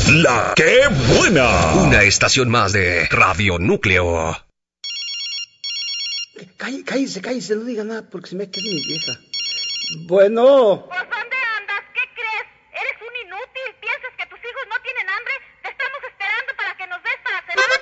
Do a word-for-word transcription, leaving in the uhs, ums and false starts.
La que buena. Una estación más de Radio Núcleo. Cállese, cállese, cállese, no diga nada porque se me queda mi vieja. Bueno.